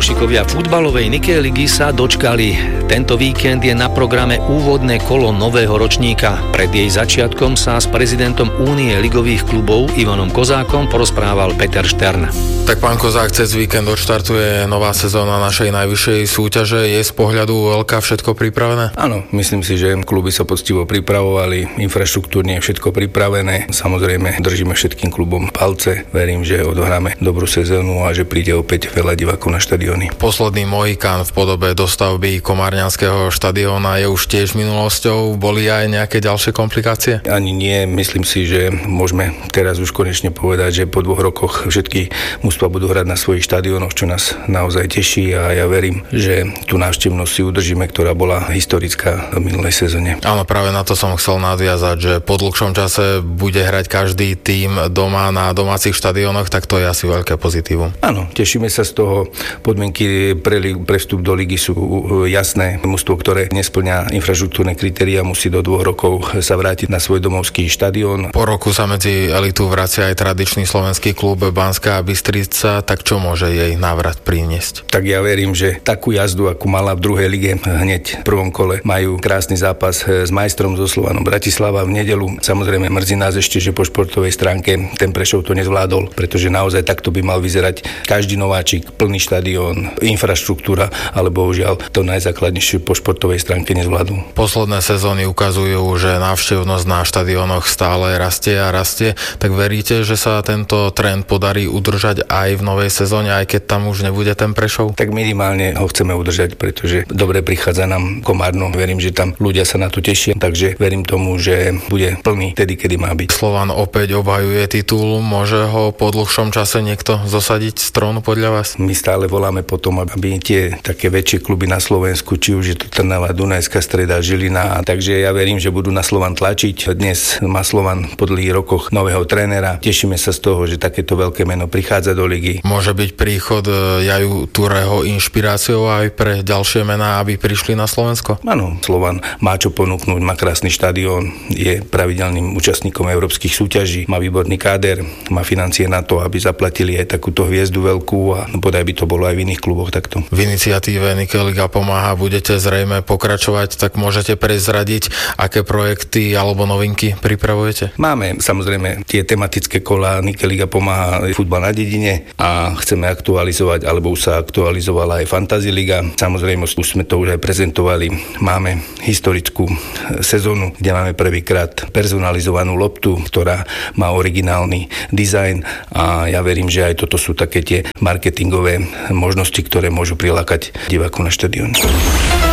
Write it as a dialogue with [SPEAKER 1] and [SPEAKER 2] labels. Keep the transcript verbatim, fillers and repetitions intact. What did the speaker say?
[SPEAKER 1] Fanúšikovia futbalovej Nike ligy sa dočkali. Tento víkend je na programe úvodné kolo nového ročníka. Pred jej začiatkom sa s prezidentom Únie ligových klubov Ivanom Kozákom porozprával Peter Štern.
[SPEAKER 2] Tak pán Kozák, cez víkend odštartuje nová sezóna našej najvyššej súťaže. Je z pohľadu veľká všetko pripravené?
[SPEAKER 3] Áno, myslím si, že kluby sa poctivo pripravovali, infraštruktúrne je všetko pripravené. Samozrejme, držíme všetkým klubom palce. Verím, že odohráme dobrú sezónu a že príde opäť veľa divákov na štadióny.
[SPEAKER 2] Posledný Mohikán v podobe dostavby Komárňanského štadióna je už tiež minulosťou. Boli aj nejaké ďalšie komplikácie?
[SPEAKER 3] Ani nie. Myslím si, že môžeme teraz už konečne povedať, že po dvoch rokoch všetky mužstvá budú hrať na svojich štadiónoch, čo nás naozaj teší a ja verím, že tú návštevnosť si udržíme, ktorá bola historická v minulej sezóne.
[SPEAKER 2] Áno, práve na to som chcel nadviazať, že po dlhšom čase bude hrať každý tím doma na domácich štadiónoch, tak to je asi veľké pozitívum.
[SPEAKER 3] Áno, tešíme sa z toho. Podmienky pre, pre vstup do ligy sú jasné. Mužstvo, ktoré nesplňa infraštruktúrne kritériá, musí do dvoch rokov sa vrátiť na svoj domovský štadión.
[SPEAKER 2] Po roku sa medzi elitu vracia aj tradičný slovenský klub Banská Bystrica, tak čo môže jej návrat priniesť?
[SPEAKER 3] Tak ja verím, že takú jazdu, akú mala v druhej lige hneď v prvom kole, majú krásny zápas s majstrom zo Slovanom Bratislava v nedeľu. Samozrejme mrzí nás ešte, že po športovej stránke ten Prešov to nezvládol, pretože naozaj takto by mal vyzerať každý nováčik, plný štadión, infraštruktúra, ale bohužiaľ to najzákladnejšie po športovej stránke nezvládol.
[SPEAKER 2] Posledné sezóny ukazujú, že návštevnosť na štadiónoch stále rastie a rastie, tak veríte, že sa tento trend podarí udržať aj v novej sezóne, aj keď tam už nebude ten Prešov?
[SPEAKER 3] Tak minimálne ho chceme udržať, pretože dobre prichádza nám Komárno. Verím, že tam ľudia sa na to tešia, takže verím tomu, že bude plný tedy, kedy má byť.
[SPEAKER 2] Slovan opäť obhajuje titul, môže ho po dlhšom čase niekto zosadiť z trónu podľa vás?
[SPEAKER 3] My stále voláme potom, aby tie také väčšie kluby na Slovensku, či už je to Trnava, Dunajská Streda, Žilina, takže ja verím, že budú na Slovan tlačiť. Dnes má Slovan po dlhých rokoch nového trénera. Tešíme sa z toho, že takéto veľké meno prichádza do ligy.
[SPEAKER 2] Môže byť príchod Jaju Tureho inšpiráciou aj pre ďalšie mená, aby prišli na Slovensko?
[SPEAKER 3] Áno, Slovan má čo ponúknuť, má krásny štadión, je pravidelným účastníkom európskych súťaží, má výborný káder, má financie na to, aby zaplatili aj takúto hviezdu veľkú a bodaj by to bolo aj v iných kluboch takto.
[SPEAKER 2] V iniciatíve Nike liga pomáha budete zrejme pokračovať, tak môžete prezradiť, aké projekty alebo novinky pripravujete?
[SPEAKER 3] Máme samozrejme tie tematické kolá, Nike liga pomáha futbal na dedine a chceme aktualizovať, alebo už sa aktualizovala aj Fantasy liga. Samozrejme už sme to už aj prezentovali. Máme historickú sezónu, kde máme prvýkrát personalizovanú loptu, ktorá má originálny dizajn a ja verím, že aj toto sú také tie marketingové možnosti, ktoré môžu prilákať divákov na štadión.